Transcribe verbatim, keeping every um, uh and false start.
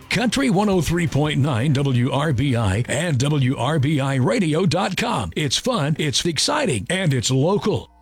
Country one oh three point nine W R B I and W R B I radio dot com. It's fun, it's exciting, and it's local.